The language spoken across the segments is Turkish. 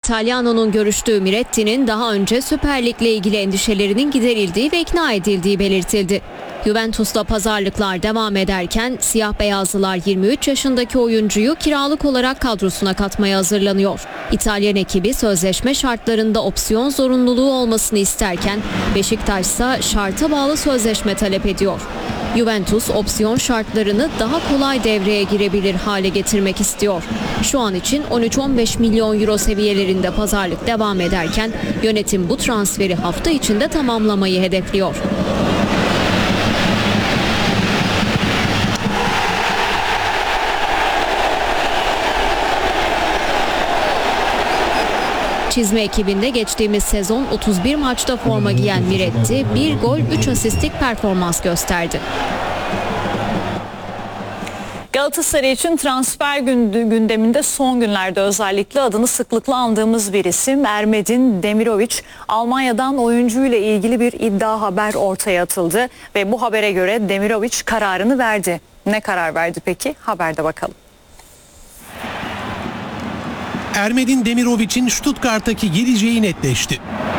Italiano'nun görüştüğü Miretti'nin daha önce Süper Lig'le ilgili endişelerinin giderildiği ve ikna edildiği belirtildi. Juventus'ta pazarlıklar devam ederken siyah beyazlılar 23 yaşındaki oyuncuyu kiralık olarak kadrosuna katmaya hazırlanıyor. İtalyan ekibi sözleşme şartlarında opsiyon zorunluluğu olmasını isterken Beşiktaş ise şarta bağlı sözleşme talep ediyor. Juventus opsiyon şartlarını daha kolay devreye girebilir hale getirmek istiyor. Şu an için 13-15 milyon euro seviyelerinde pazarlık devam ederken yönetim bu transferi hafta içinde tamamlamayı hedefliyor. Çizme ekibinde geçtiğimiz sezon 31 maçta forma giyen Miretti 1 gol 3 asistlik performans gösterdi. Galatasaray için transfer gündeminde son günlerde özellikle adını sıklıkla andığımız bir isim Ermedin Demirovic. Almanya'dan oyuncuyla ilgili bir iddia haber ortaya atıldı ve bu habere göre Demirovic kararını verdi. Ne karar verdi peki? Haberde bakalım. Ermedin Demirovic'in Stuttgart'taki geleceği netleşti.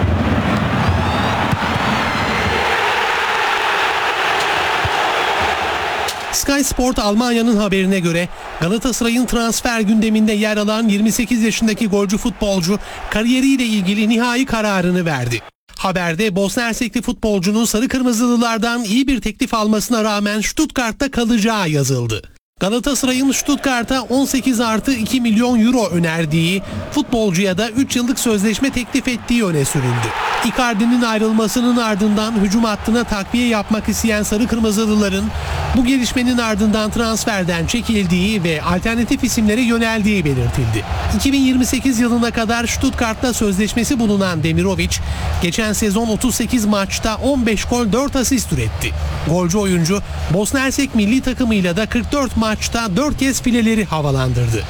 Sky Sport Almanya'nın haberine göre Galatasaray'ın transfer gündeminde yer alan 28 yaşındaki golcü futbolcu kariyeriyle ilgili nihai kararını verdi. Haberde Bosna Hersekli futbolcunun sarı kırmızılılardan iyi bir teklif almasına rağmen Stuttgart'ta kalacağı yazıldı. Galatasaray'ın Stuttgart'a 18+2 milyon euro önerdiği, futbolcuya da 3 yıllık sözleşme teklif ettiği öne sürüldü. Icardi'nin ayrılmasının ardından hücum hattına takviye yapmak isteyen sarı kırmızılıların bu gelişmenin ardından transferden çekildiği ve alternatif isimlere yöneldiği belirtildi. 2028 yılına kadar Stuttgart'ta sözleşmesi bulunan Demirovic, geçen sezon 38 maçta 15 gol 4 asist üretti. Golcü oyuncu Bosna Hersek milli takımıyla da 44 maçta 4 kez fileleri havalandırdı.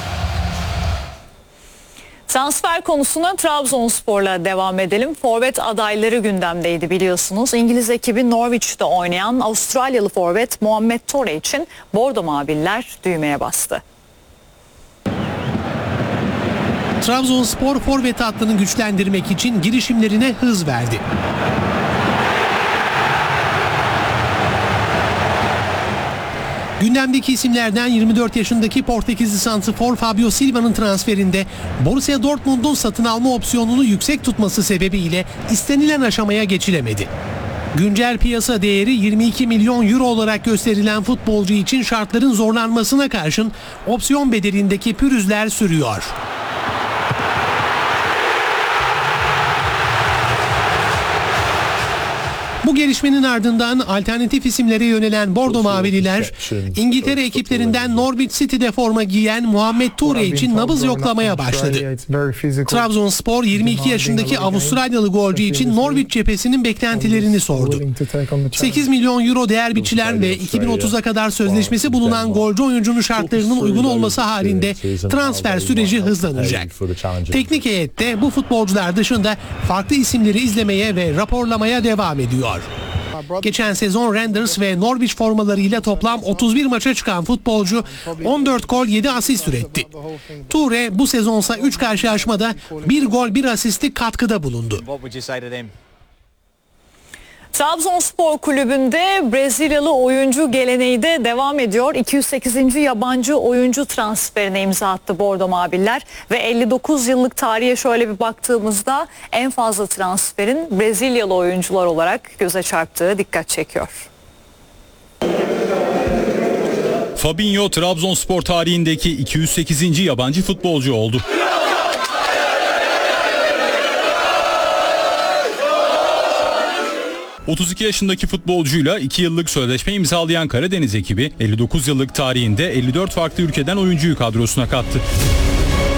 Transfer konusuna Trabzonspor'la devam edelim. Forvet adayları gündemdeydi biliyorsunuz. İngiliz ekibi Norwich'te oynayan Avustralyalı forvet Muhammed Torre için Bordo Maviller düğmeye bastı. Trabzonspor forvet hattını güçlendirmek için girişimlerine hız verdi. Gündemdeki isimlerden 24 yaşındaki Portekizli santrfor Fabio Silva'nın transferinde Borussia Dortmund'un satın alma opsiyonunu yüksek tutması sebebiyle istenilen aşamaya geçilemedi. Güncel piyasa değeri 22 milyon euro olarak gösterilen futbolcu için şartların zorlanmasına karşın opsiyon bedelindeki pürüzler sürüyor. Bu gelişmenin ardından alternatif isimlere yönelen Bordo Mavililer, İngiltere ekiplerinden Norwich City'de forma giyen Muhammed Toure için nabız yoklamaya başladı. Trabzonspor 22 yaşındaki Avustralyalı golcü için Norwich cephesinin beklentilerini sordu. 8 milyon euro değer biçilen ve 2030'a kadar sözleşmesi bulunan golcü oyuncunun şartlarının uygun olması halinde transfer süreci hızlanacak. Teknik heyette bu futbolcular dışında farklı isimleri izlemeye ve raporlamaya devam ediyor. Geçen sezon Rangers ve Norwich formalarıyla toplam 31 maça çıkan futbolcu 14 gol 7 asist üretti. Toure bu sezonsa 3 karşılaşmada 1 gol 1 asistlik katkıda bulundu. Trabzonspor kulübünde Brezilyalı oyuncu geleneği de devam ediyor. 208. yabancı oyuncu transferine imza attı Bordo Maviller ve 59 yıllık tarihe şöyle bir baktığımızda en fazla transferin Brezilyalı oyuncular olarak göze çarptığı dikkat çekiyor. Fabinho Trabzonspor tarihindeki 208. yabancı futbolcu oldu. 32 yaşındaki futbolcuyla 2 yıllık sözleşme imzalayan Karadeniz ekibi 59 yıllık tarihinde 54 farklı ülkeden oyuncuyu kadrosuna kattı.